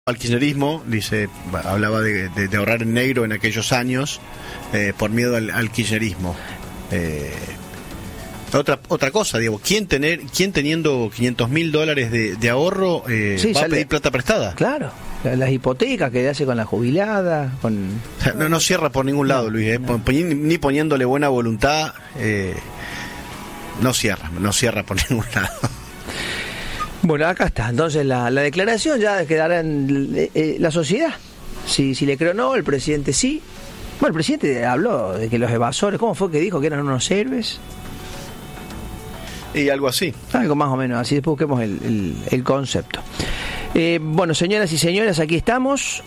al kirchnerismo, dice, hablaba de ahorrar en negro en aquellos años por miedo al kirchnerismo. Otra cosa, digo, ¿quién teniendo $500.000 de ahorro va a pedir plata prestada? Claro, las hipotecas que hace con la jubilada, con... O sea, no cierra por ningún lado, Luis, ni poniéndole buena voluntad, no cierra por ningún lado. Bueno, acá está. Entonces la declaración ya quedará en la sociedad. Si le creo o no, el presidente sí. Bueno, el presidente habló de que los evasores, ¿cómo fue que dijo que eran unos héroes? Y algo así. Algo más o menos así. Después busquemos el concepto. Bueno, señoras y señores, aquí estamos.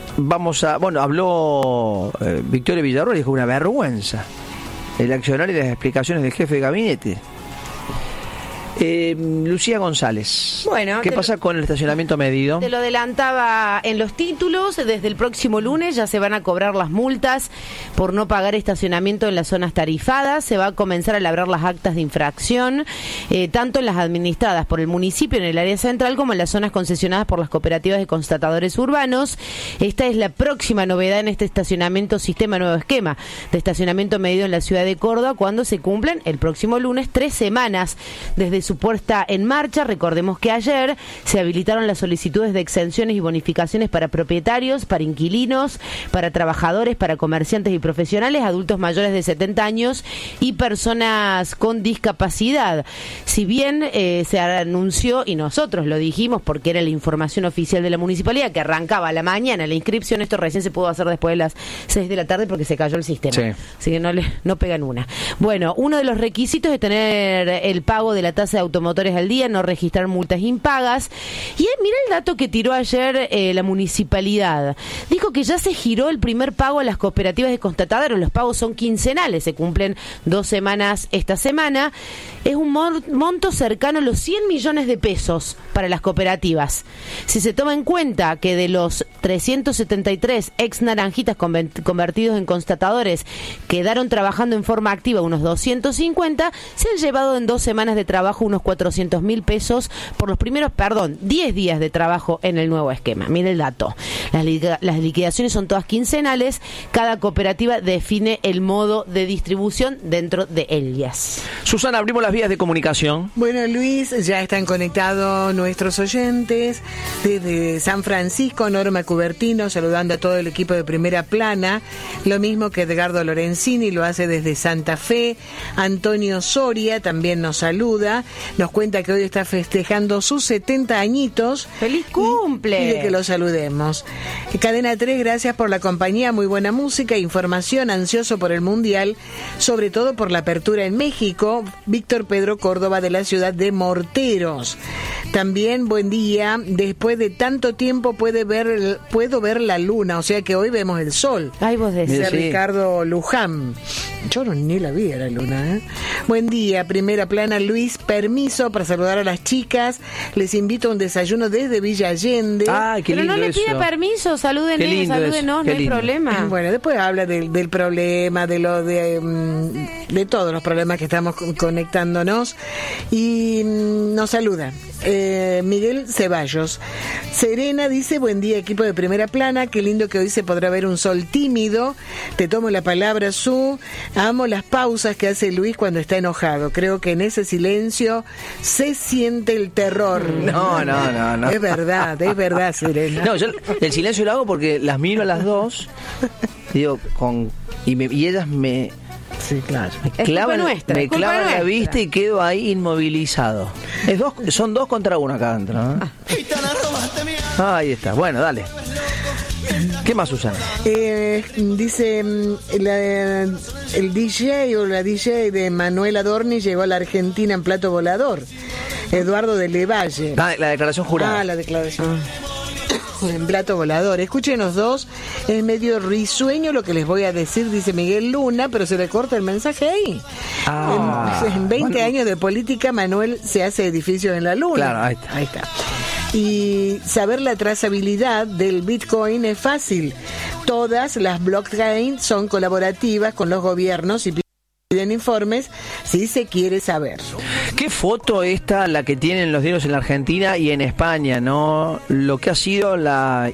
Habló Victoria Villarroel, dijo una vergüenza el accionar y las explicaciones del jefe de gabinete. Lucía González, bueno, ¿qué pasa con el estacionamiento medido? Te lo adelantaba en los títulos. Desde el próximo lunes ya se van a cobrar las multas por no pagar estacionamiento en las zonas tarifadas. Se va a comenzar a labrar las actas de infracción, tanto en las administradas por el municipio en el área central como en las zonas concesionadas por las cooperativas de constatadores urbanos. Esta es la próxima novedad en este nuevo esquema de estacionamiento medido en la ciudad de Córdoba, cuando se cumplen el próximo lunes 3 semanas desde su puesta en marcha. Recordemos que ayer se habilitaron las solicitudes de exenciones y bonificaciones para propietarios, para inquilinos, para trabajadores, para comerciantes y profesionales, adultos mayores de 70 años y personas con discapacidad. Si bien se anunció, y nosotros lo dijimos porque era la información oficial de la municipalidad, que arrancaba a la mañana la inscripción, esto recién se pudo hacer después de las 6 de la tarde porque se cayó el sistema. Sí. Así que no pegan una. Bueno, uno de los requisitos es tener el pago de la tasa de automotores al día, no registrar multas impagas. Y mira el dato que tiró ayer la municipalidad. Dijo que ya se giró el primer pago a las cooperativas de constatadores. Los pagos son quincenales, se cumplen 2 semanas esta semana. Es un monto cercano a los 100 millones de pesos para las cooperativas. Si se toma en cuenta que de los 373 ex naranjitas convertidos en constatadores quedaron trabajando en forma activa unos 250, se han llevado en 2 semanas de trabajo unos 400.000 pesos por los primeros, 10 días de trabajo en el nuevo esquema. Mire el dato. Las liquidaciones son todas quincenales. Cada cooperativa define el modo de distribución dentro de ellas. Susana, abrimos las vías de comunicación. Bueno, Luis, ya están conectados nuestros oyentes desde San Francisco. Norma Cubertino saludando a todo el equipo de Primera Plana, lo mismo que Edgardo Lorenzini lo hace desde Santa Fe. Antonio Soria también nos saluda, nos cuenta que hoy está festejando sus 70 añitos. ¡Feliz cumple! Pide que lo saludemos. Cadena 3, gracias por la compañía, muy buena música, información, ansioso por el Mundial, sobre todo por la apertura en México. Víctor Pedro Córdoba, de la ciudad de Morteros. También, buen día, después de tanto tiempo puedo ver la luna, o sea que hoy vemos el sol. Ay, vos decís. Sí. Ricardo Luján. Yo ni la vi a la luna, ¿eh? Buen día, Primera Plana. Luis, permiso para saludar a las chicas. Les invito a un desayuno desde Villa Allende. Ah, qué lindo. Pero no le eso. pide permiso, salúdenos, no hay problema. Bueno, después habla del problema, de todos los problemas que estamos conectándonos. Y nos saluda Miguel Ceballos. Serena dice, buen día, equipo de Primera Plana, qué lindo que hoy se podrá ver un sol tímido. Te tomo la palabra, Su. Amo las pausas que hace Luis cuando está enojado. Creo que en ese silencio se siente el terror. No. Es verdad, Serena. No, yo el silencio lo hago porque las miro a las dos, digo, y ellas me... Sí, claro. Me clavan la vista y quedo ahí inmovilizado. Son 2 contra 1 acá adentro, ¿no? Ahí está. Bueno, dale. ¿Qué más, Susana? Dice el DJ o la DJ de Manuel Adorni llegó a la Argentina en plato volador. Eduardo de Levalle. La declaración jurada. La declaración. En plato volador. Escúchenos dos. Es medio risueño lo que les voy a decir, dice Miguel Luna, pero se le corta el mensaje ahí. En 20 años de política, Manuel se hace edificios en la luna. Claro, ahí está. Y saber la trazabilidad del Bitcoin es fácil. Todas las blockchain son colaborativas con los gobiernos y piden informes si se quiere saber. ¿Qué foto esta la que tienen los diarios en la Argentina y en España, no? Lo que ha sido la